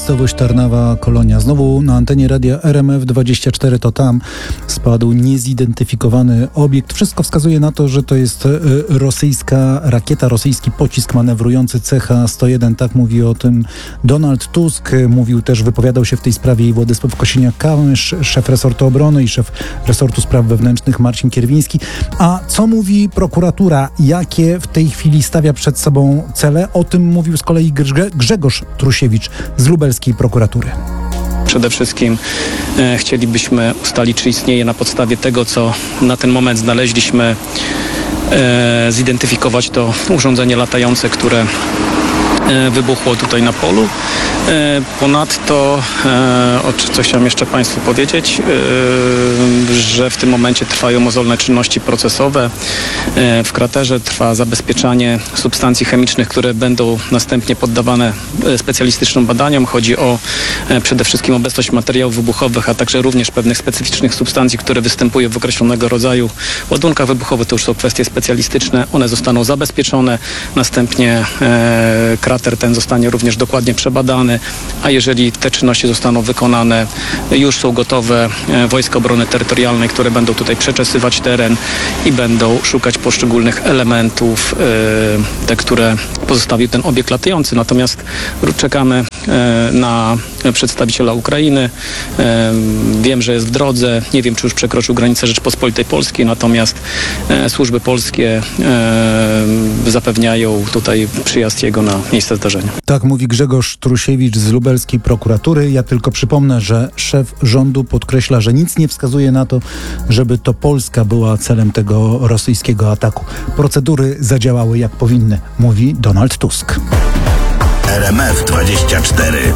miejscowość Tarnawa Kolonia. Znowu na antenie radia RMF24 to tam spadł niezidentyfikowany obiekt. Wszystko wskazuje na to, że to jest rosyjska rakieta, rosyjski pocisk manewrujący CH-101. Tak mówi o tym Donald Tusk. Mówił też, wypowiadał się w tej sprawie i Władysław Kosiniak-Kamysz, szef resortu obrony i szef resortu spraw wewnętrznych Marcin Kierwiński. A co mówi prokuratura? Jakie w tej chwili stawia przed sobą cele? O tym mówił z kolei Grzegorz Trusiewicz z lubelskiej prokuratury. Przede wszystkim chcielibyśmy ustalić, czy istnieje na podstawie tego, co na ten moment znaleźliśmy, zidentyfikować to urządzenie latające, które wybuchło tutaj na polu. Ponadto, co chciałem jeszcze Państwu powiedzieć, że w tym momencie trwają mozolne czynności procesowe. W kraterze trwa zabezpieczanie substancji chemicznych, które będą następnie poddawane specjalistycznym badaniom. Chodzi o przede wszystkim obecność materiałów wybuchowych, a także również pewnych specyficznych substancji, które występują w określonego rodzaju ładunkach wybuchowych. To już są kwestie specjalistyczne. One zostaną zabezpieczone. Następnie krater ten zostanie również dokładnie przebadany, a jeżeli te czynności zostaną wykonane, już są gotowe Wojska Obrony Terytorialnej, które będą tutaj przeczesywać teren i będą szukać poszczególnych elementów, te, które pozostawił ten obiekt latający. Natomiast czekamy na przedstawiciela Ukrainy. Wiem, że jest w drodze. Nie wiem, czy już przekroczył granicę Rzeczpospolitej Polskiej, natomiast służby polskie zapewniają tutaj przyjazd jego na miejsce zdarzenia. Tak mówi Grzegorz Trusiewicz z lubelskiej prokuratury. Ja tylko przypomnę, że szef rządu podkreśla, że nic nie wskazuje na to, żeby to Polska była celem tego rosyjskiego ataku. Procedury zadziałały jak powinny, mówi Donald Tusk. RMF24.